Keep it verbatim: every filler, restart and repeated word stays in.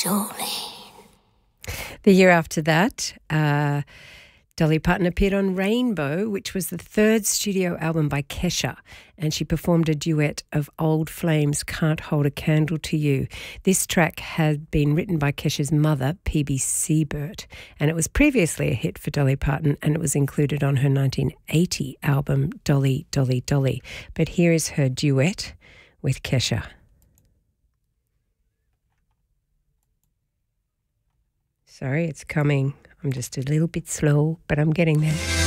Jolene. The year after that, uh, Dolly Parton appeared on Rainbow, which was the third studio album by Kesha, and she performed a duet of Old Flames' Can't Hold a Candle to You. This track had been written by Kesha's mother, P B Siebert, and it was previously a hit for Dolly Parton, and it was included on her nineteen eighty album, Dolly, Dolly, Dolly. But here is her duet with Kesha. Sorry, it's coming. I'm just a little bit slow, but I'm getting there.